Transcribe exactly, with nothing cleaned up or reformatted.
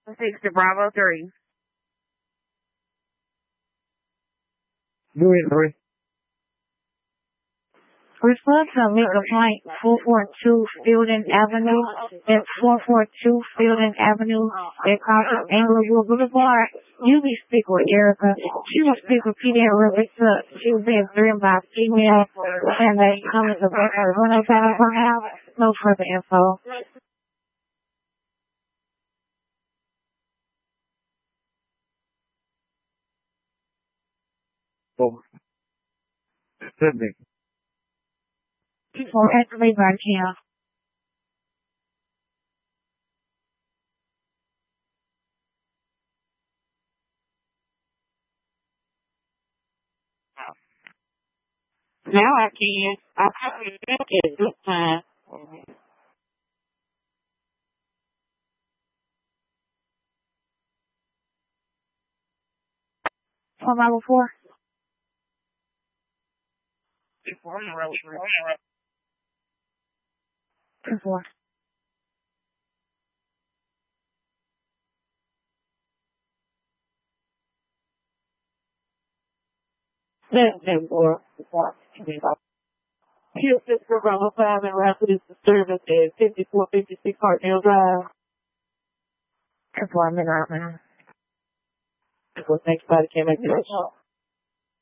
Six to Bravo three. Do it, three. Response on Middle Point, four four two Fielding Avenue, at four four two Fielding Avenue, across from Englewood Boulevard. You may speak with Erica. She will speak with P D Rebecca. She will be driven by female, and they come as a better run up out of her house. No further info. Oh. Sydney. For Anthony Garcia. Now I can. I can make it this time. For Bible four. Before you wrote Two four. Seven four. Houston for Bravo five and Rapid Disturbance at fifty-four fifty-six Hartnell Drive. Two four, I'm in right now. What's next body can make it.